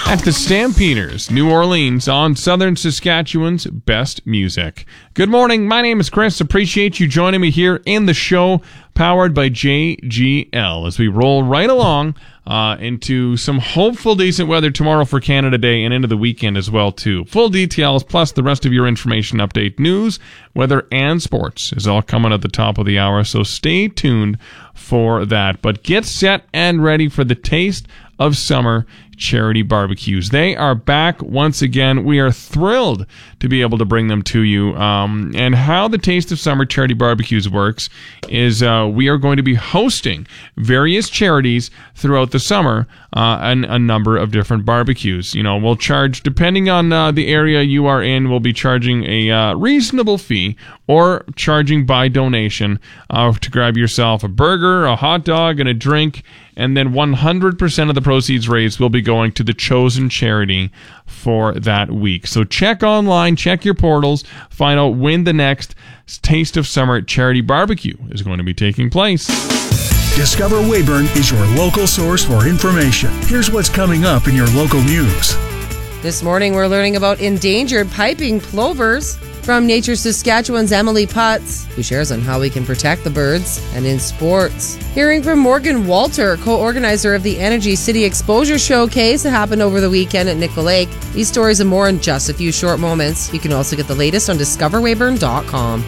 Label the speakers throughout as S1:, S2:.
S1: at the Stampeders, New Orleans, on Southern Saskatchewan's best music. Good morning. My name is Chris. Appreciate you joining me here in the show, powered by JGL, as we roll right along into some hopeful decent weather tomorrow for Canada Day and into the weekend as well, too. Full details, plus the rest of your information update, news, weather, and sports is all coming at the top of the hour, so stay tuned for that. But get set and ready for the taste of summer charity barbecues. They are back once again. We are thrilled to be able to bring them to you. And how the Taste of Summer charity barbecues works is we are going to be hosting various charities throughout the summer and a number of different barbecues. You know, we'll charge, depending on the area you are in, we'll be charging a reasonable fee or charging by donation to grab yourself a burger, a hot dog, and a drink. And then 100% of the proceeds raised will be going to the chosen charity for that week. So check online, check your portals, find out when the next Taste of Summer charity barbecue is going to be taking place.
S2: Discover Weyburn is your local source for information. Here's what's coming up in your local news.
S3: This morning we're learning about endangered piping plovers from Nature Saskatchewan's Emily Putz, who shares on how we can protect the birds. And in sports, hearing from Morgan Walter, co-organizer of the Energy City Exposure Showcase that happened over the weekend at Nickel Lake. These stories and more in just a few short moments. You can also get the latest on discoverweyburn.com.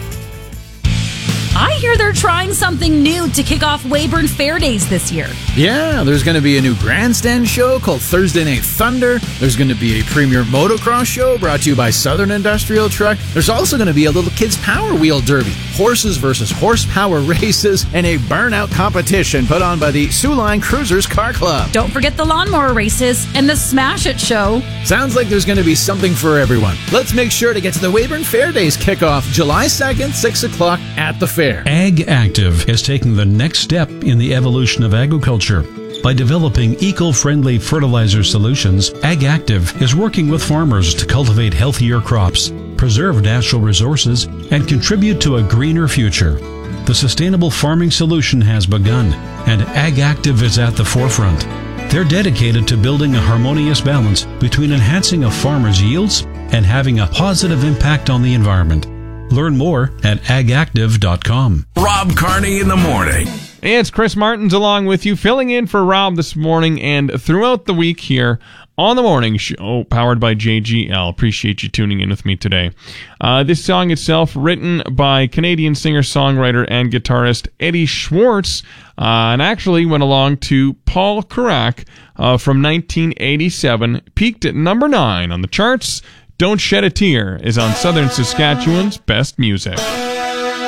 S4: I hear they're trying something new to kick off Weyburn Fair Days this year.
S5: Yeah, there's going to be a new grandstand show called Thursday Night Thunder. There's going to be a premier motocross show brought to you by Southern Industrial Truck. There's also going to be a little kids' Power Wheel Derby, horses versus horsepower races, and a burnout competition put on by the Sioux Line Cruisers Car Club.
S4: Don't forget the lawnmower races and the Smash It show.
S5: Sounds like there's going to be something for everyone. Let's make sure to get to the Weyburn Fair Days kickoff July 2nd, 6 o'clock at the fair.
S6: Ag Active is taking the next step in the evolution of agriculture. By developing eco-friendly fertilizer solutions, Ag Active is working with farmers to cultivate healthier crops, preserve natural resources, and contribute to a greener future. The sustainable farming solution has begun, and Ag Active is at the forefront. They're dedicated to building a harmonious balance between enhancing a farmer's yields and having a positive impact on the environment. Learn more at agactive.com.
S7: Rob Carney in the morning.
S1: Hey, it's Chris Martins along with you, filling in for Rob this morning and throughout the week here on the morning show, powered by JGL. Appreciate you tuning in with me today. This song itself, written by Canadian singer-songwriter and guitarist Eddie Schwartz, and actually went along to Paul Carrack from 1987, peaked at number 9 on the charts. Don't Shed a Tear is on Southern Saskatchewan's best music.